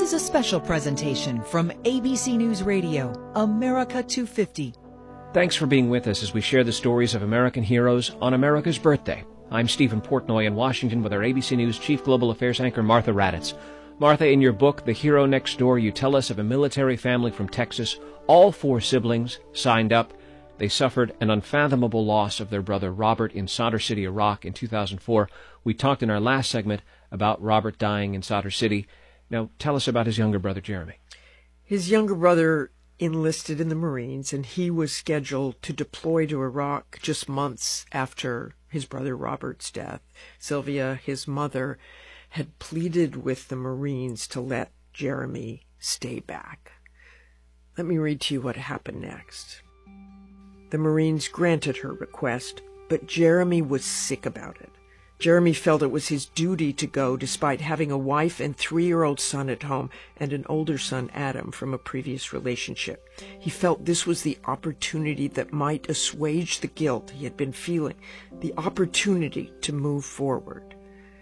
is a special presentation from ABC News Radio, America 250. Thanks for being with us as we share the stories of American heroes on America's birthday. I'm Stephen Portnoy in Washington with our ABC News Chief Global Affairs anchor, Martha Raddatz. Martha, in your book, The Hero Next Door, you tell us of a military family from Texas. All 4 siblings signed up. They suffered an unfathomable loss of their brother Robert in Sadr City, Iraq in 2004. We talked in our last segment about Robert dying in Sadr City. Now, tell us about his younger brother, Jeremy. His younger brother enlisted in the Marines, and he was scheduled to deploy to Iraq just months after his brother Robert's death. Sylvia, his mother, had pleaded with the Marines to let Jeremy stay back. Let me read to you what happened next. The Marines granted her request, but Jeremy was sick about it. Jeremy felt it was his duty to go despite having a wife and 3-year-old son at home and an older son, Adam, from a previous relationship. He felt this was the opportunity that might assuage the guilt he had been feeling, the opportunity to move forward.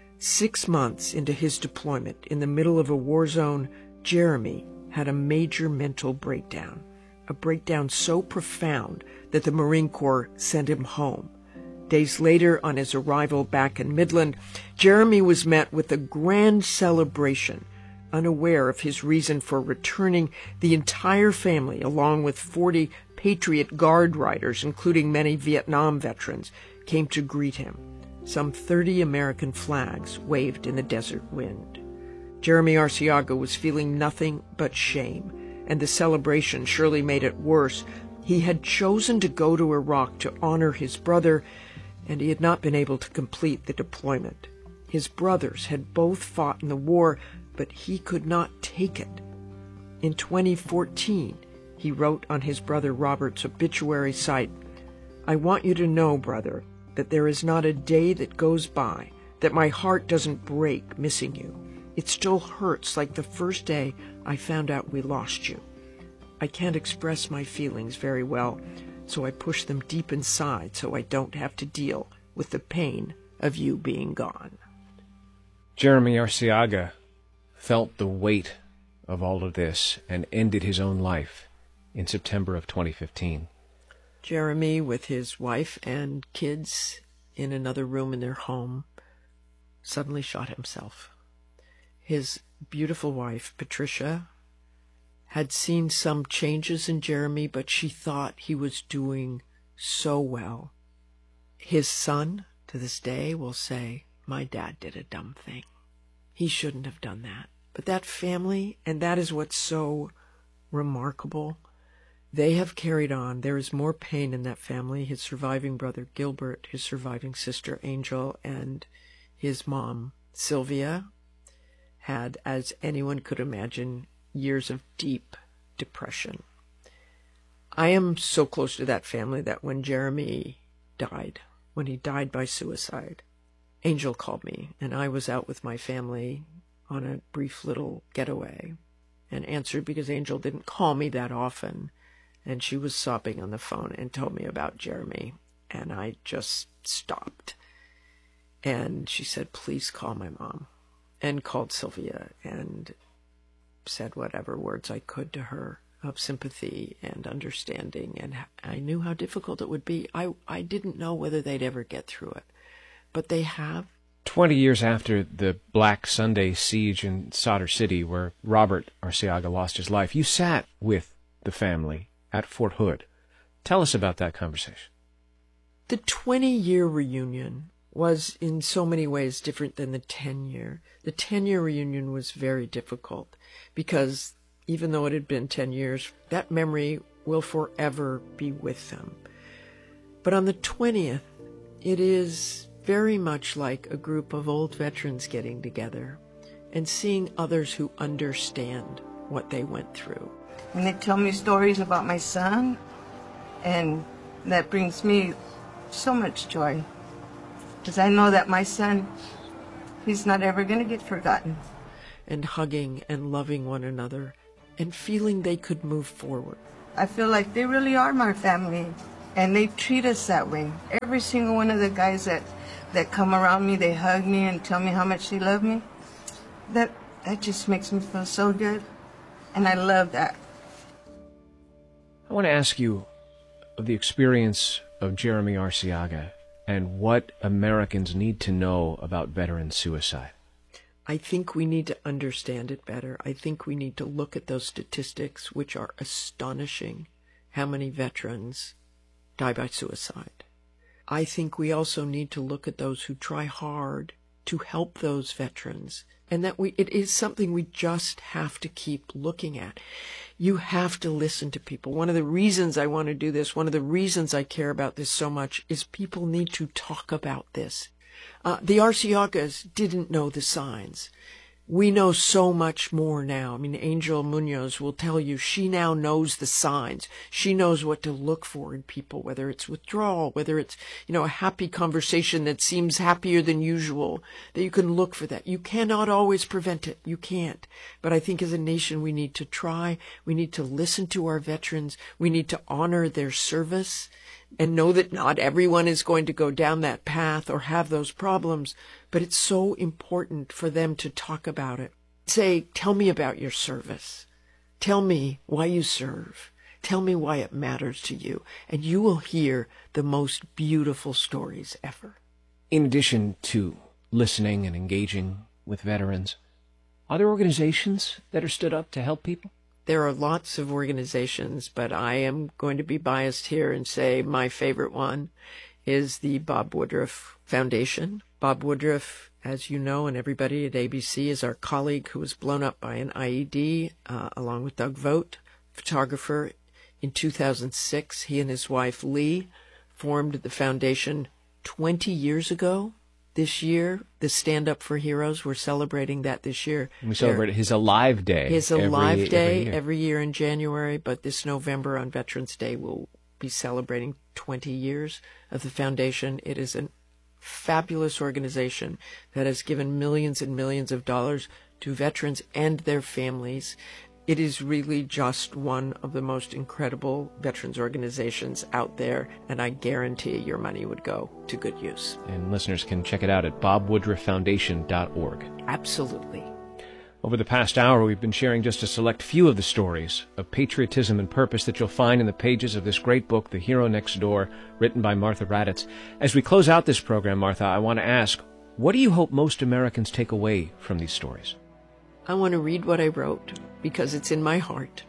6 months into his deployment, in the middle of a war zone, Jeremy had a major mental breakdown, a breakdown so profound that the Marine Corps sent him home. Days later, on his arrival back in Midland, Jeremy was met with a grand celebration. Unaware of his reason for returning, the entire family, along with 40 Patriot Guard riders, including many Vietnam veterans, came to greet him. Some 30 American flags waved in the desert wind. Jeremy Arciaga was feeling nothing but shame, and the celebration surely made it worse. He had chosen to go to Iraq to honor his brother, and he had not been able to complete the deployment. His brothers had both fought in the war, but he could not take it. In 2014, he wrote on his brother Robert's obituary site, "I want you to know, brother, that there is not a day that goes by that my heart doesn't break missing you. It still hurts like the first day I found out we lost you. I can't express my feelings very well, so I push them deep inside so I don't have to deal with the pain of you being gone." Jeremy Arciaga felt the weight of all of this and ended his own life in September of 2015. Jeremy, with his wife and kids in another room in their home, suddenly shot himself. His beautiful wife, Patricia, had seen some changes in Jeremy, but she thought he was doing so well. His son, to this day, will say, "My dad did a dumb thing. He shouldn't have done that." But that family, and that is what's so remarkable, they have carried on. There is more pain in that family. His surviving brother, Gilbert, his surviving sister, Angel, and his mom, Sylvia, had, as anyone could imagine, years of deep depression. I am so close to that family that when Jeremy died, when he died by suicide, Angel called me, and I was out with my family on a brief little getaway and answered because Angel didn't call me that often, and she was sobbing on the phone and told me about Jeremy, and I just stopped. And she said, "Please call my mom," and called Sylvia and said whatever words I could to her of sympathy and understanding, and I knew how difficult it would be. I didn't know whether they'd ever get through it, but they have. 20 years after the Black Sunday siege in Sadr City, where Robert Arciaga lost his life, you sat with the family at Fort Hood. Tell us about that conversation. The 20-year reunion was in so many ways different than the 10-year. The 10-year reunion was very difficult because even though it had been 10 years, that memory will forever be with them. But on the 20th, it is very much like a group of old veterans getting together and seeing others who understand what they went through. When they tell me stories about my son, and that brings me so much joy, because I know that my son, he's not ever going to get forgotten. And hugging and loving one another and feeling they could move forward. I feel like they really are my family, and they treat us that way. Every single one of the guys that come around me, they hug me and tell me how much they love me. That that just makes me feel so good. And I love that. I want to ask you of the experience of Jeremy Arciaga and what Americans need to know about veteran suicide. I think we need to understand it better. I think we need to look at those statistics, which are astonishing, how many veterans die by suicide. I think we also need to look at those who try hard to help those veterans, and that it is something we just have to keep looking at. You have to listen to people. One of the reasons I want to do this, one of the reasons I care about this so much, is people need to talk about this. The Arciagas didn't know the signs. We know so much more now. I mean, Angel Munoz will tell you she now knows the signs. She knows what to look for in people, whether it's withdrawal, whether it's, a happy conversation that seems happier than usual, that you can look for that. You cannot always prevent it. You can't. But I think as a nation, we need to try. We need to listen to our veterans. We need to honor their service and know that not everyone is going to go down that path or have those problems, but it's so important for them to talk about it. Say, tell me about your service. Tell me why you serve. Tell me why it matters to you. And you will hear the most beautiful stories ever. In addition to listening and engaging with veterans, are there organizations that are stood up to help people? There are lots of organizations, but I am going to be biased here and say my favorite one is the Bob Woodruff Foundation. Bob Woodruff, as you know, and everybody at ABC, is our colleague who was blown up by an IED, along with Doug Vogt, photographer. In 2006, he and his wife, Lee, formed the foundation 20 years ago. This year, the Stand Up for Heroes, we're celebrating that this year. And we celebrate his Alive Day. His Alive Day every year in January, but this November on Veterans Day, we'll be celebrating 20 years of the foundation. It is a fabulous organization that has given millions and millions of dollars to veterans and their families. It is really just one of the most incredible veterans organizations out there, and I guarantee your money would go to good use. And listeners can check it out at bobwoodrufffoundation.org. Absolutely. Over the past hour, we've been sharing just a select few of the stories of patriotism and purpose that you'll find in the pages of this great book, The Hero Next Door, written by Martha Raddatz. As we close out this program, Martha, I want to ask, what do you hope most Americans take away from these stories? I want to read what I wrote because it's in my heart.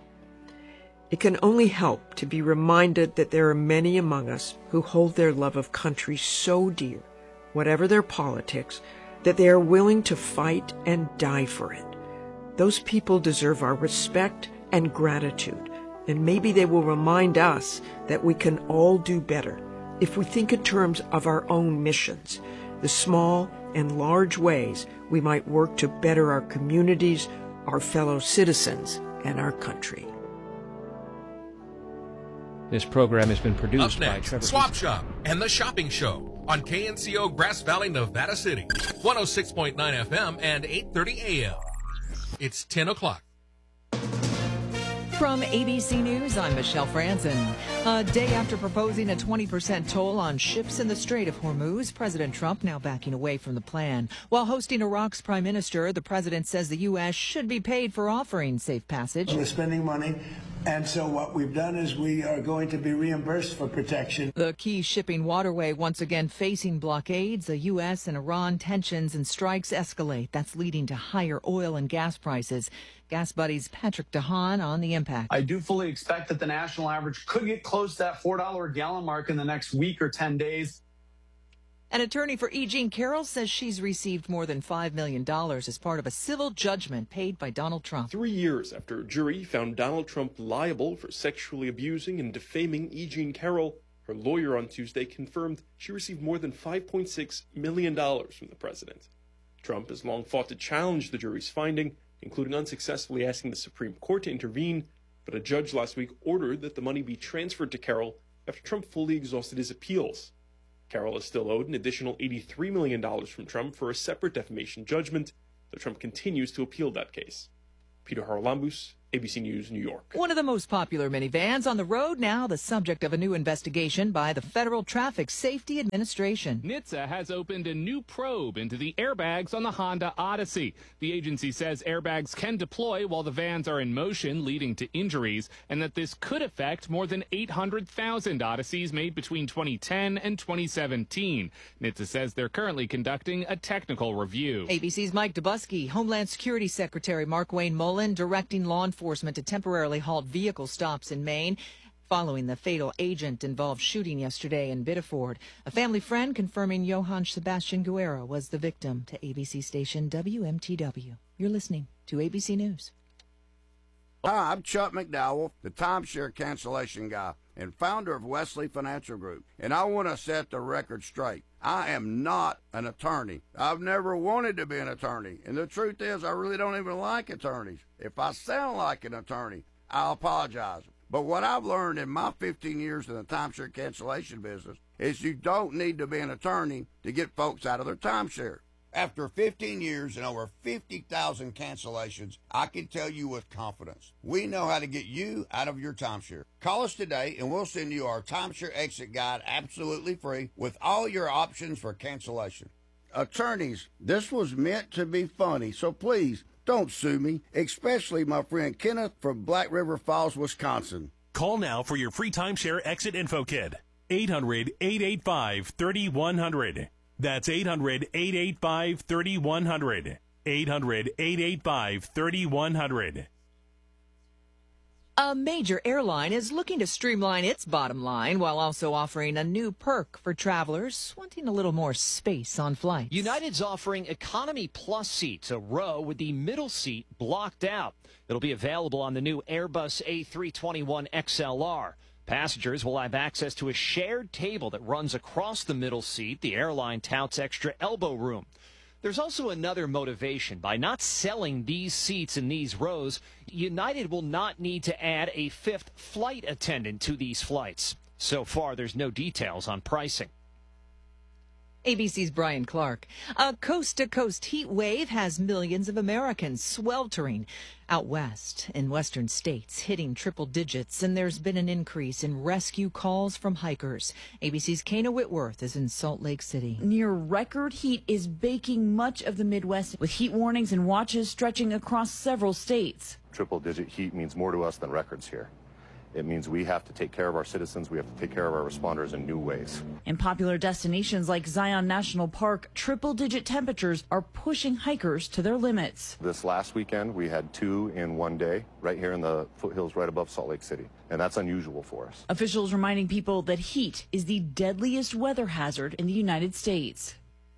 It can only help to be reminded that there are many among us who hold their love of country so dear, whatever their politics, that they are willing to fight and die for it. Those people deserve our respect and gratitude, and maybe they will remind us that we can all do better if we think in terms of our own missions, the small and large ways we might work to better our communities, our fellow citizens, and our country. This program has been produced by Trevor Swap Shop and the Shopping Show on KNCO Grass Valley, Nevada City, 106.9 FM and 8:30 AM. It's 10 o'clock. From ABC News, I'm Michelle Franzen. A day after proposing a 20% toll on ships in the Strait of Hormuz, President Trump now backing away from the plan. While hosting Iraq's prime minister, the president says the U.S. should be paid for offering safe passage. We're spending money, and so what we've done is we are going to be reimbursed for protection. The key shipping waterway once again facing blockades. The U.S. and Iran tensions and strikes escalate. That's leading to higher oil and gas prices. Gas Buddy's Patrick DeHaan on the impact. I do fully expect that the national average could get close to that $4 a gallon mark in the next week or 10 days. An attorney for E. Jean Carroll says she's received more than $5 million as part of a civil judgment paid by Donald Trump. 3 years after a jury found Donald Trump liable for sexually abusing and defaming E. Jean Carroll, her lawyer on Tuesday confirmed she received more than $5.6 million from the president. Trump has long fought to challenge the jury's finding, including unsuccessfully asking the Supreme Court to intervene, but a judge last week ordered that the money be transferred to Carroll after Trump fully exhausted his appeals. Carroll is still owed an additional $83 million from Trump for a separate defamation judgment, though Trump continues to appeal that case. Peter Haralambous, ABC News, New York. One of the most popular minivans on the road now, the subject of a new investigation by the Federal Traffic Safety Administration. NHTSA has opened a new probe into the airbags on the Honda Odyssey. The agency says airbags can deploy while the vans are in motion, leading to injuries, and that this could affect more than 800,000 Odysseys made between 2010 and 2017. NHTSA says they're currently conducting a technical review. ABC's Mike Dubusky, Homeland Security Secretary Mark Wayne Mullen directing law enforcement to temporarily halt vehicle stops in Maine following the fatal agent-involved shooting yesterday in Biddeford. A family friend confirming Johann Sebastian Guerra was the victim to ABC station WMTW. You're listening to ABC News. Hi, I'm Chuck McDowell, the timeshare cancellation guy and founder of Wesley Financial Group, and I want to set the record straight. I am not an attorney. I've never wanted to be an attorney, and the truth is I really don't even like attorneys. If I sound like an attorney, I'll apologize. But what I've learned in my 15 years in the timeshare cancellation business is you don't need to be an attorney to get folks out of their timeshare. After 15 years and over 50,000 cancellations, I can tell you with confidence, we know how to get you out of your timeshare. Call us today and we'll send you our timeshare exit guide absolutely free with all your options for cancellation. Attorneys, this was meant to be funny, so please don't sue me, especially my friend Kenneth from Black River Falls, Wisconsin. Call now for your free timeshare exit info kit. 800-885-3100. That's 800-885-3100. 800-885-3100. A major airline is looking to streamline its bottom line while also offering a new perk for travelers wanting a little more space on flights. United's offering Economy Plus seats, a row with the middle seat blocked out. It'll be available on the new Airbus A321 XLR. Passengers will have access to a shared table that runs across the middle seat. The airline touts extra elbow room. There's also another motivation. By not selling these seats in these rows, United will not need to add a fifth flight attendant to these flights. So far, there's no details on pricing. ABC's Brian Clark. A coast-to-coast heat wave has millions of Americans sweltering out west in western states, hitting triple digits, and there's been an increase in rescue calls from hikers. ABC's Kana Whitworth is in Salt Lake City. Near record heat is baking much of the Midwest, with heat warnings and watches stretching across several states. Triple-digit heat means more to us than records here. It means we have to take care of our citizens. We have to take care of our responders in new ways. In popular destinations like Zion National Park, triple-digit temperatures are pushing hikers to their limits. This last weekend, we had 2 in one day right here in the foothills right above Salt Lake City, and that's unusual for us. Officials reminding people that heat is the deadliest weather hazard in the United States.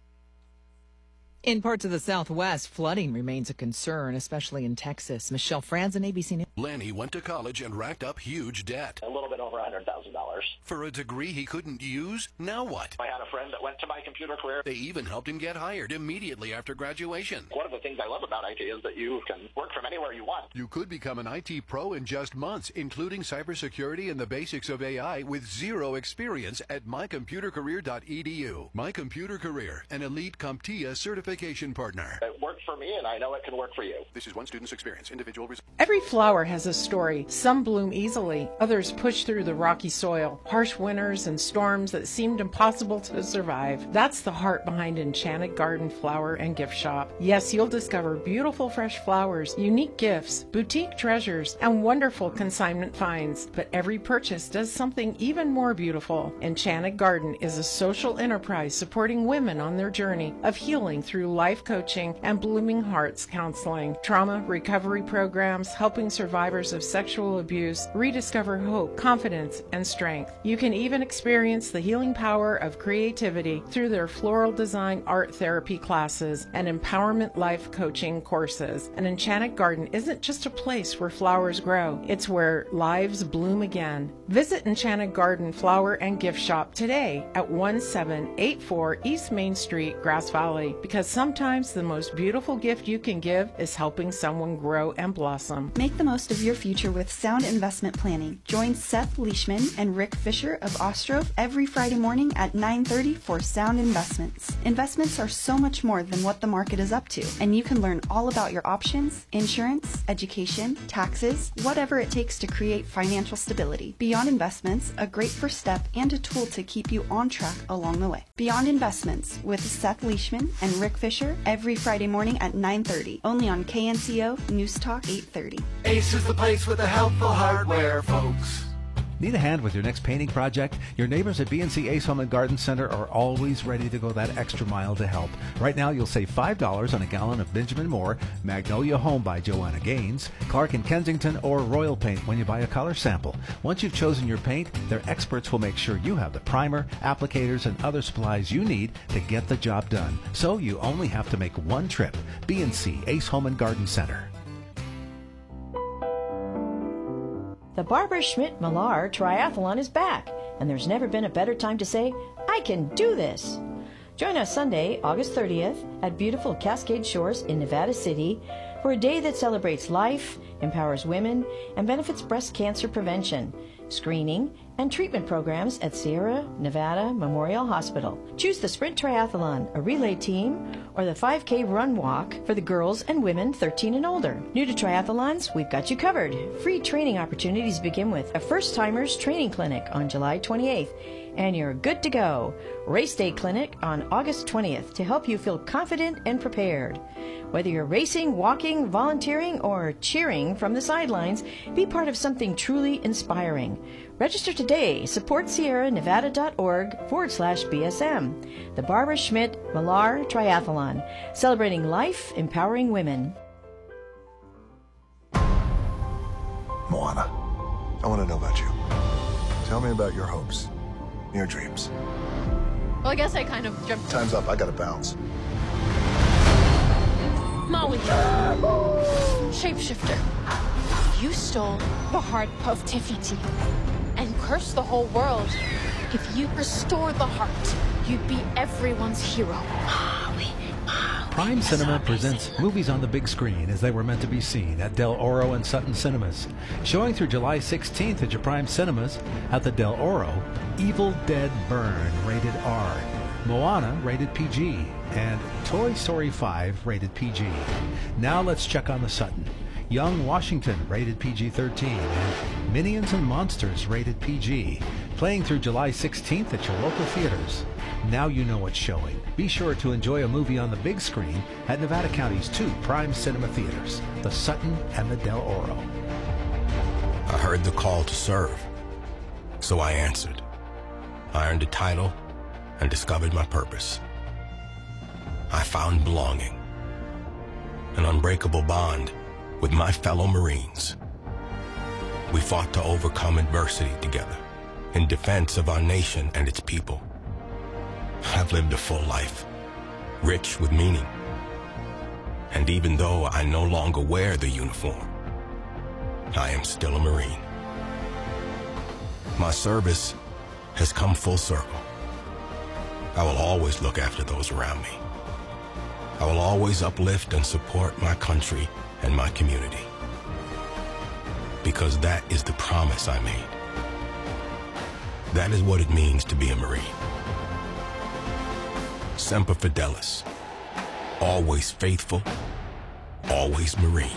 In parts of the Southwest, flooding remains a concern, especially in Texas. Michelle Franzen, ABC News. Lanny went to college and racked up huge debt. A little bit over $100,000. For a degree he couldn't use? Now what? I had a friend that went to My Computer Career. They even helped him get hired immediately after graduation. One of the things I love about IT is that you can work from anywhere you want. You could become an IT pro in just months, including cybersecurity and the basics of AI with zero experience at mycomputercareer.edu. My Computer Career, an elite CompTIA certification partner. It worked for me, and I know it can work for you. This is one student's experience. Individual results. Every flower has a story. Some bloom easily. Others push through the rocky soil. Harsh winters and storms that seemed impossible to survive. That's the heart behind Enchanted Garden Flower and Gift Shop. Yes, you'll discover beautiful fresh flowers, unique gifts, boutique treasures, and wonderful consignment finds. But every purchase does something even more beautiful. Enchanted Garden is a social enterprise supporting women on their journey of healing through life coaching and Blooming Hearts counseling, trauma recovery programs, helping survivors of sexual abuse rediscover hope, confidence, and strength. You can even experience the healing power of creativity through their floral design art therapy classes and empowerment life coaching courses. An Enchanted Garden isn't just a place where flowers grow, it's where lives bloom again. Visit Enchanted Garden Flower and Gift Shop today at 1784 East Main Street, Grass Valley, because sometimes the most beautiful gift you can give is helping someone grow and blossom. Make the most of your future with Sound Investment Planning. Join Seth Leishman and Rick Fisher of Ostrov every Friday morning at 9:30 for Sound Investments. Investments are so much more than what the market is up to, and and you can learn all about your options, insurance, education, taxes, whatever it takes to create financial stability. Beyond Investments, a great first step and a tool to keep you on track along the way. Beyond Investments with Seth Leishman and Rick Fisher every Friday morning at 9:30, only on KNCO News Talk 830. Ace is the place with the helpful hardware, folks. Need a hand with your next painting project? Your neighbors at B&C Ace Home and Garden Center are always ready to go that extra mile to help. Right now, you'll save $5 on a gallon of Benjamin Moore, Magnolia Home by Joanna Gaines, Clark & Kensington, or Royal Paint when you buy a color sample. Once you've chosen your paint, their experts will make sure you have the primer, applicators, and other supplies you need to get the job done. So you only have to make one trip. B&C Ace Home and Garden Center. The Barbara Schmidt-Millar Triathlon is back, and there's never been a better time to say, I can do this. Join us Sunday, August 30th at beautiful Cascade Shores in Nevada City for a day that celebrates life, empowers women, and benefits breast cancer prevention, screening, and treatment programs at Sierra Nevada Memorial Hospital. Choose the Sprint Triathlon, a relay team, or the 5K run walk for the girls and women 13 and older. New to triathlons, we've got you covered. Free training opportunities begin with a first-timers training clinic on July 28th, and you're good to go. Race Day Clinic on August 20th to help you feel confident and prepared. Whether you're racing, walking, volunteering, or cheering from the sidelines, be part of something truly inspiring. Register today. Support sierranevada.org/BSM. The Barbara Schmidt-Millar Triathlon, celebrating life, empowering women. Moana, I want to know about you. Tell me about your hopes, your dreams. Well, I guess I kind of jumped. Time's up. I gotta bounce. Maui. Shapeshifter. You stole the heart of Te Fiti and cursed the whole world. If you restore the heart, you'd be everyone's hero. Prime Cinema presents movies on the big screen as they were meant to be seen at Del Oro and Sutton Cinemas. Showing through July 16th at your Prime Cinemas at the Del Oro, Evil Dead Burn, rated R, Moana, rated PG, and Toy Story 5, rated PG. Now let's check on the Sutton. Young Washington, rated PG-13, and Minions and Monsters, rated PG. Playing through July 16th at your local theaters. Now you know what's showing. Be sure to enjoy a movie on the big screen at Nevada County's 2 Prime Cinema theaters, the Sutton and the Del Oro. I heard the call to serve, so I answered. I earned a title and discovered my purpose. I found belonging, an unbreakable bond with my fellow Marines. We fought to overcome adversity together in defense of our nation and its people. I've lived a full life, rich with meaning. And even though I no longer wear the uniform, I am still a Marine. My service has come full circle. I will always look after those around me. I will always uplift and support my country and my community. Because that is the promise I made. That is what it means to be a Marine. Semper Fidelis. Always faithful, always Marine.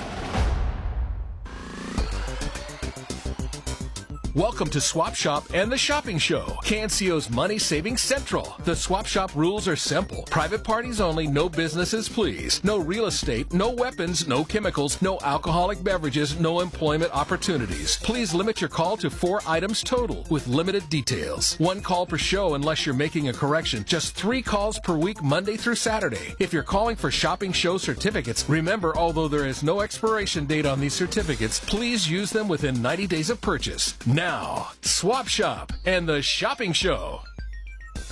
Welcome to Swap Shop and the Shopping Show, KNCO's money-saving central. The Swap Shop rules are simple. Private parties only, no businesses, please. No real estate, no weapons, no chemicals, no alcoholic beverages, no employment opportunities. Please limit your call to 4 items total with limited details. 1 call per show unless you're making a correction. Just 3 calls per week, Monday through Saturday. If you're calling for Shopping Show certificates, remember, although there is no expiration date on these certificates, please use them within 90 days of purchase. Now, Swap Shop and the Shopping Show.